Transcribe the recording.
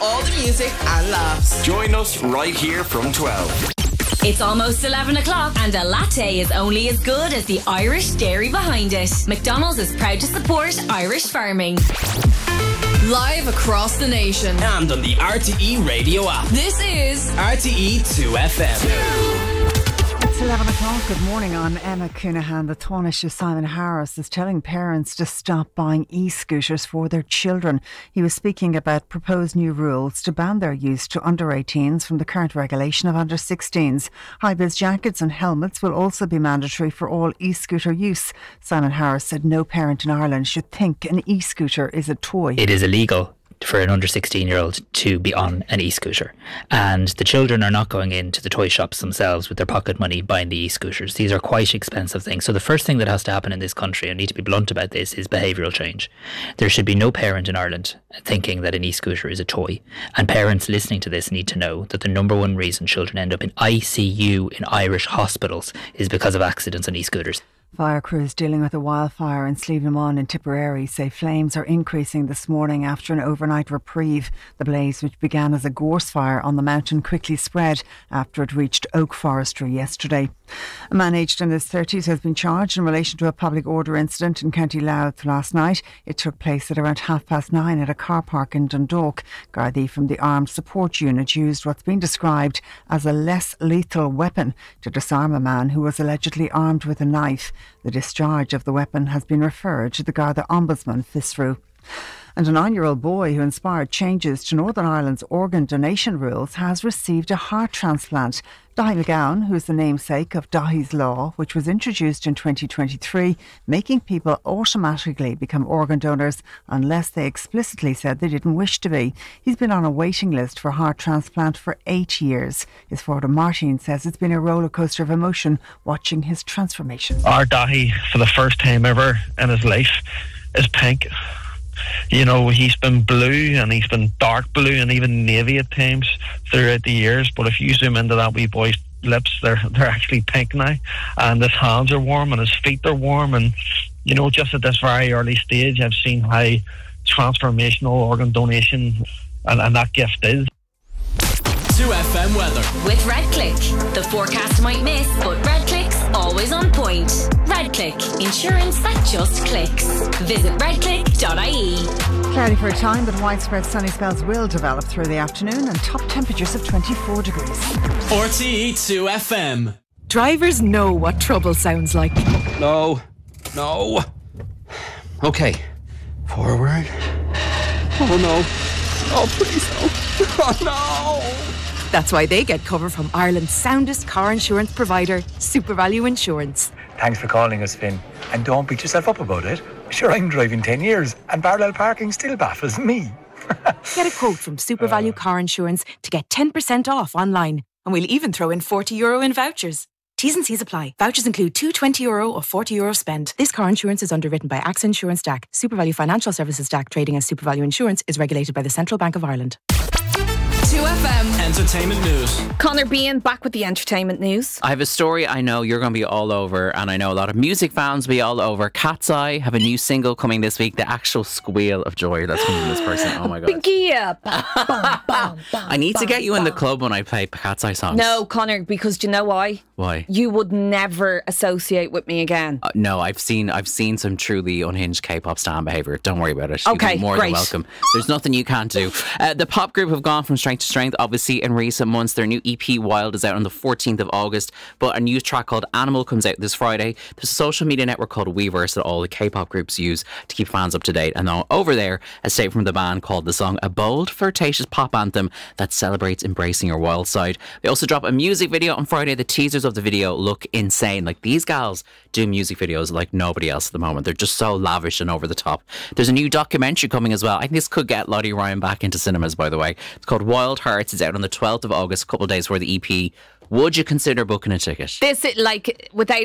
all the music and laughs. Join us right here from 12. It's almost 11 o'clock and a latte is only as good as the Irish dairy behind it. McDonald's is proud to support Irish farming. Live across the nation and on the RTE radio app. This is RTE 2FM. It's 11 o'clock. Good morning. I'm Emma Coonahan. The Taoiseach Simon Harris is telling parents to stop buying e-scooters for their children. He was speaking about proposed new rules to ban their use to under 18s from the current regulation of under 16s. High-vis jackets and helmets will also be mandatory for all e-scooter use. Simon Harris said no parent in Ireland should think an e-scooter is a toy. It is illegal for an under 16-year-old to be on an e-scooter, and the children are not going into the toy shops themselves with their pocket money buying the e-scooters. These are quite expensive things. So the first thing that has to happen in this country, and I need to be blunt about this, is behavioural change. There should be no parent in Ireland thinking that an e-scooter is a toy, and parents listening to this need to know that the number one reason children end up in ICU in Irish hospitals is because of accidents on e-scooters. Fire crews dealing with a wildfire in Slievenamon in Tipperary say flames are increasing this morning after an overnight reprieve. The blaze, which began as a gorse fire on the mountain, quickly spread after it reached Oak Forestry yesterday. A man aged in his 30s has been charged in relation to a public order incident in County Louth last night. It took place at around 9:30 at a car park in Dundalk. Gardaí from the Armed Support Unit used what's been described as a less lethal weapon to disarm a man who was allegedly armed with a knife. The discharge of the weapon has been referred to the Garda Ombudsman, FISRU. And a 9-year-old boy who inspired changes to Northern Ireland's organ donation rules has received a heart transplant. Dahi McGowan, who is the namesake of Dahi's Law, which was introduced in 2023, making people automatically become organ donors unless they explicitly said they didn't wish to be. He's been on a waiting list for heart transplant for 8 years. His father Martin says it's been a rollercoaster of emotion watching his transformation. Our Dahi, for the first time ever in his life, is pink. You know, he's been blue and he's been dark blue and even navy at times throughout the years, but if you zoom into that wee boy's lips, they're actually pink now, and his hands are warm and his feet are warm, and you know, just at this very early stage I've seen how transformational organ donation and that gift is. 2FM weather with RedClick. The forecast might miss, but RedClick's always on point. RedClick, insurance that just clicks. Visit redclick.ie. Cloudy for a time, but widespread sunny spells will develop through the afternoon and top temperatures of 24 degrees. RTE 2FM. Drivers know what trouble sounds like. No. Okay. Forward. Oh no. Oh please no. Oh no. That's why they get cover from Ireland's soundest car insurance provider, SuperValue Insurance. Thanks for calling us, Finn. And don't beat yourself up about it. Sure, I'm driving 10 years and parallel parking still baffles me. Get a quote from SuperValue Car Insurance to get 10% off online. And we'll even throw in €40 in vouchers. T's and C's apply. Vouchers include two €20 or €40 spend. This car insurance is underwritten by AXA Insurance DAC. SuperValue Financial Services DAC, trading as SuperValue Insurance, is regulated by the Central Bank of Ireland. 2FM Entertainment news. Conor Bean back with the entertainment news. I have a story I know you're going to be all over, and I know a lot of music fans will be all over. Cat's Eye have a new single coming this week. The actual squeal of joy that's coming from this person. Oh my god. Yeah. I need to get you in the club when I play Cat's Eye songs. No, Conor, because do you know why? Why? You would never associate with me again. No, I've seen some truly unhinged K-pop stan behaviour. Don't worry about it. Okay, you'll be more great. than welcome. There's nothing you can't do. The pop group have gone from strength to strength, obviously, in recent months. Their new EP, Wild, is out on the 14th of August, but a new track called Animal comes out this Friday. There's a social media network called Weverse that all the K-pop groups use to keep fans up to date. And over there, a statement from the band called the song a bold, flirtatious pop anthem that celebrates embracing your wild side. They also drop a music video on Friday. The teasers of the video look insane. Like, these gals do music videos like nobody else at the moment. They're just so lavish and over the top. There's a new documentary coming as well. I think this could get Lottie Ryan back into cinemas, by the way. It's called Wild Hearts. It's out on the 12th of August, a couple of days before the EP. Would you consider booking a ticket? This, like, without